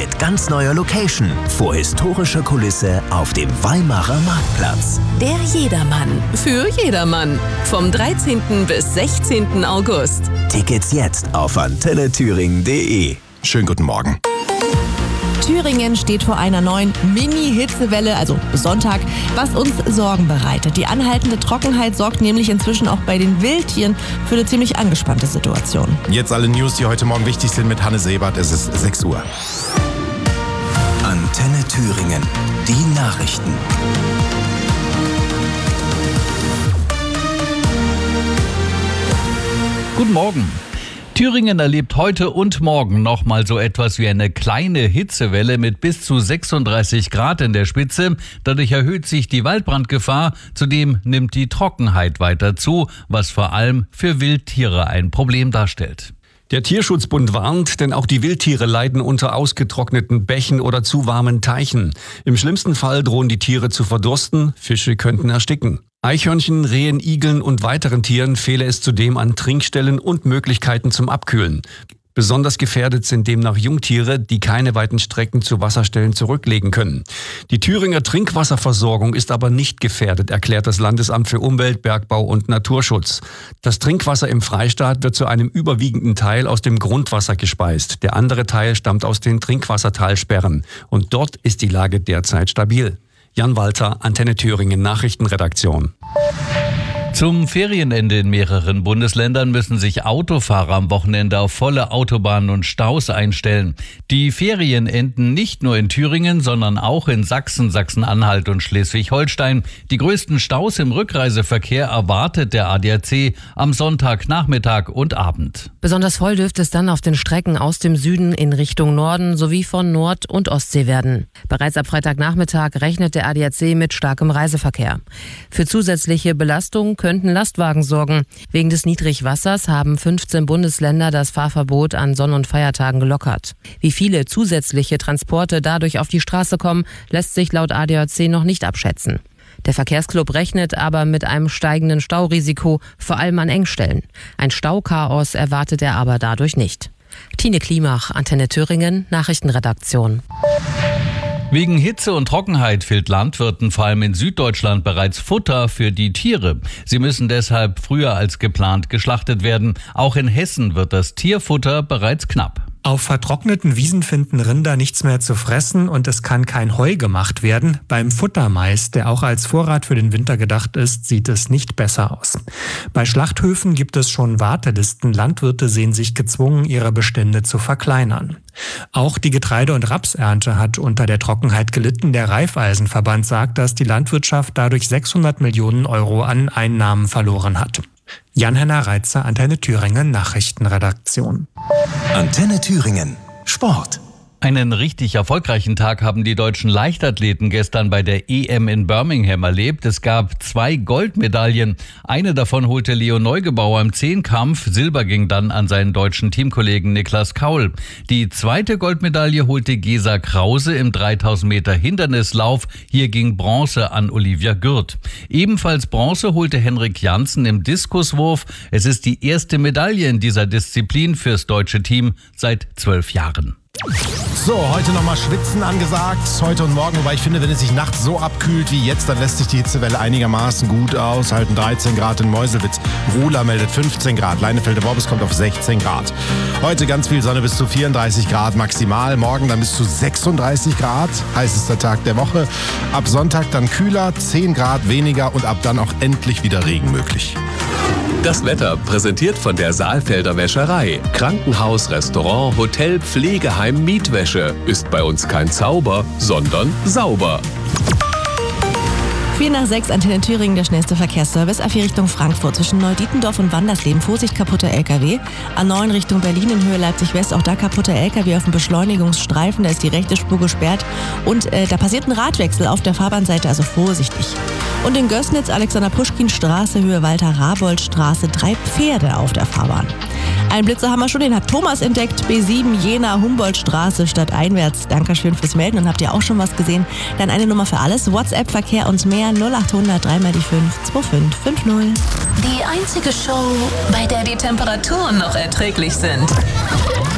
mit ganz neuer Location vor historischer Kulisse auf dem Weimarer Marktplatz. Der Jedermann für jedermann. Vom 13. bis 16. August. Tickets jetzt auf antennethüringen.de. Schönen guten Morgen. Thüringen steht vor einer neuen Mini-Hitzewelle, also bis Sonntag, was uns Sorgen bereitet. Die anhaltende Trockenheit sorgt nämlich inzwischen auch bei den Wildtieren für eine ziemlich angespannte Situation. Jetzt alle News, die heute Morgen wichtig sind mit Hannes Ebert. Es ist 6 Uhr. Antenne Thüringen. Die Nachrichten. Guten Morgen. Thüringen erlebt heute und morgen nochmal so etwas wie eine kleine Hitzewelle mit bis zu 36 Grad in der Spitze. Dadurch erhöht sich die Waldbrandgefahr. Zudem nimmt die Trockenheit weiter zu, was vor allem für Wildtiere ein Problem darstellt. Der Tierschutzbund warnt, denn auch die Wildtiere leiden unter ausgetrockneten Bächen oder zu warmen Teichen. Im schlimmsten Fall drohen die Tiere zu verdursten, Fische könnten ersticken. Eichhörnchen, Rehen, Igeln und weiteren Tieren fehle es zudem an Trinkstellen und Möglichkeiten zum Abkühlen. Besonders gefährdet sind demnach Jungtiere, die keine weiten Strecken zu Wasserstellen zurücklegen können. Die Thüringer Trinkwasserversorgung ist aber nicht gefährdet, erklärt das Landesamt für Umwelt, Bergbau und Naturschutz. Das Trinkwasser im Freistaat wird zu einem überwiegenden Teil aus dem Grundwasser gespeist. Der andere Teil stammt aus den Trinkwassertalsperren. Und dort ist die Lage derzeit stabil. Jan Walter, Antenne Thüringen Nachrichtenredaktion. Zum Ferienende in mehreren Bundesländern müssen sich Autofahrer am Wochenende auf volle Autobahnen und Staus einstellen. Die Ferien enden nicht nur in Thüringen, sondern auch in Sachsen, Sachsen-Anhalt und Schleswig-Holstein. Die größten Staus im Rückreiseverkehr erwartet der ADAC am Sonntagnachmittag und Abend. Besonders voll dürfte es dann auf den Strecken aus dem Süden in Richtung Norden sowie von Nord- und Ostsee werden. Bereits ab Freitagnachmittag rechnet der ADAC mit starkem Reiseverkehr. Für zusätzliche Belastungen könnten Lastwagen sorgen. Wegen des Niedrigwassers haben 15 Bundesländer das Fahrverbot an Sonn- und Feiertagen gelockert. Wie viele zusätzliche Transporte dadurch auf die Straße kommen, lässt sich laut ADAC noch nicht abschätzen. Der Verkehrsclub rechnet aber mit einem steigenden Staurisiko, vor allem an Engstellen. Ein Stauchaos erwartet er aber dadurch nicht. Tine Klimach, Antenne Thüringen, Nachrichtenredaktion. Wegen Hitze und Trockenheit fehlt Landwirten vor allem in Süddeutschland bereits Futter für die Tiere. Sie müssen deshalb früher als geplant geschlachtet werden. Auch in Hessen wird das Tierfutter bereits knapp. Auf vertrockneten Wiesen finden Rinder nichts mehr zu fressen und es kann kein Heu gemacht werden. Beim Futtermais, der auch als Vorrat für den Winter gedacht ist, sieht es nicht besser aus. Bei Schlachthöfen gibt es schon Wartelisten. Landwirte sehen sich gezwungen, ihre Bestände zu verkleinern. Auch die Getreide- und Rapsernte hat unter der Trockenheit gelitten. Der Raiffeisenverband sagt, dass die Landwirtschaft dadurch 600 Millionen Euro an Einnahmen verloren hat. Jan-Henner Reitzer, Antenne Thüringen Nachrichtenredaktion. Antenne Thüringen. Sport. Einen richtig erfolgreichen Tag haben die deutschen Leichtathleten gestern bei der EM in Birmingham erlebt. Es gab 2 Goldmedaillen. Eine davon holte Leo Neugebauer im Zehnkampf. Silber ging dann an seinen deutschen Teamkollegen Niklas Kaul. Die zweite Goldmedaille holte Gesa Krause im 3000 Meter Hindernislauf. Hier ging Bronze an Olivia Gürt. Ebenfalls Bronze holte Henrik Janssen im Diskuswurf. Es ist die erste Medaille in dieser Disziplin fürs deutsche Team seit 12 Jahren. So, heute nochmal Schwitzen angesagt, heute und morgen. Wobei ich finde, wenn es sich nachts so abkühlt wie jetzt, dann lässt sich die Hitzewelle einigermaßen gut aushalten. 13 Grad in Meuselwitz. Ruhla meldet 15 Grad. Leinefelde-Worbis kommt auf 16 Grad. Heute ganz viel Sonne bis zu 34 Grad maximal. Morgen dann bis zu 36 Grad. Heißester Tag der Woche. Ab Sonntag dann kühler, 10 Grad weniger und ab dann auch endlich wieder Regen möglich. Das Wetter präsentiert von der Saalfelder Wäscherei. Krankenhaus, Restaurant, Hotel, Pflegeheim, Mietwäsche. Ist bei uns kein Zauber, sondern sauber. 4:06, Antenne Thüringen, der schnellste Verkehrsservice. A4 Richtung Frankfurt zwischen Neudietendorf und Wandersleben. Vorsicht, kaputter LKW. A9 Richtung Berlin in Höhe Leipzig-West. Auch da kaputter LKW auf dem Beschleunigungsstreifen. Da ist die rechte Spur gesperrt. Und da passiert ein Radwechsel auf der Fahrbahnseite, also vorsichtig. Und in Gößnitz, Alexander-Puschkin-Straße, Höhe Walter-Rabold-Straße. 3 Pferde auf der Fahrbahn. Einen Blitzer haben wir schon, den hat Thomas entdeckt. B7 Jena Humboldtstraße stadteinwärts. Dankeschön fürs Melden. Und habt ihr auch schon was gesehen? Dann eine Nummer für alles. WhatsApp, Verkehr und mehr 0800 3 mal die 5 2550. Die einzige Show, bei der die Temperaturen noch erträglich sind.